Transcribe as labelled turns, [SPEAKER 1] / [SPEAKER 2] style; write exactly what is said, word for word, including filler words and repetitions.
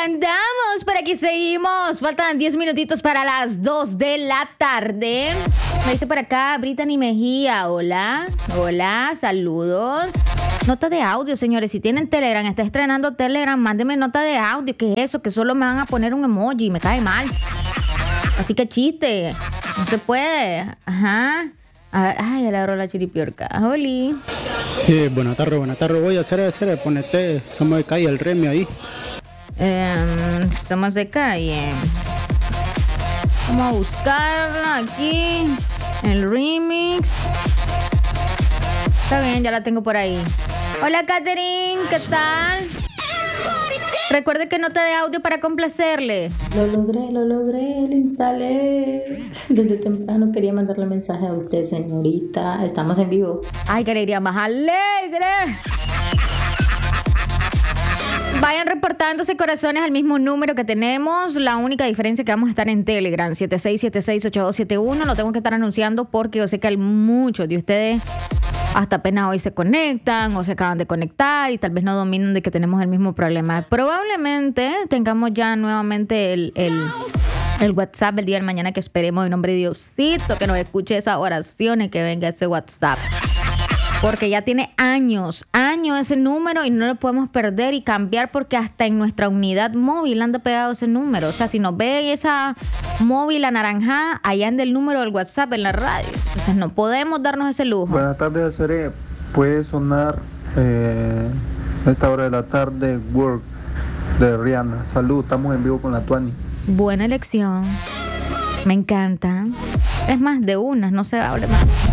[SPEAKER 1] andamos, por aquí seguimos. Faltan diez minutitos para las dos de la tarde. Me dice por acá Brittany Mejía. Hola, hola, saludos. Nota de audio, señores. Si tienen Telegram, está estrenando Telegram, mándenme nota de audio. ¿Qué es eso? Que solo me van a poner un emoji. Me cae mal. Así que chiste. No se puede. Ajá. A ver, ay, ya le agarró la chiripiorca. Oli.
[SPEAKER 2] Eh, buenas tardes, buenas tardes. Voy a hacer, hacer, ponete, somos de calle, el Remy ahí.
[SPEAKER 1] Eh, somos de calle. Vamos a buscarla aquí. El remix. Está bien, ya la tengo por ahí. Hola, Catherine, ¿qué tal? Recuerde que nota de audio para complacerle.
[SPEAKER 3] Lo logré, lo logré, lo instalé. Desde temprano quería mandarle mensaje a usted, señorita. Estamos en vivo.
[SPEAKER 1] Ay, qué alegría más alegre. Vayan reportándose, corazones, al mismo número que tenemos. La única diferencia es que vamos a estar en Telegram, siete seis siete seis ocho dos siete uno. Lo tengo que estar anunciando porque yo sé que hay muchos de ustedes hasta apenas hoy se conectan o se acaban de conectar y tal vez no dominan de que tenemos el mismo problema. Probablemente tengamos ya nuevamente el, el, el WhatsApp el día de mañana, que esperemos en nombre de Diosito que nos escuche esas oraciones, que venga ese WhatsApp. Porque ya tiene años, años ese número y no lo podemos perder y cambiar, porque hasta en nuestra unidad móvil anda pegado ese número. O sea, si nos ven esa móvil anaranjada, allá anda el número del WhatsApp en la radio. Entonces no podemos darnos ese lujo.
[SPEAKER 4] Buenas tardes, Acere. Puede sonar eh, a esta hora de la tarde Work de Rihanna. Salud, estamos en vivo con la Tuani.
[SPEAKER 1] Buena elección. Me encanta. Es más, de unas, no se hable más.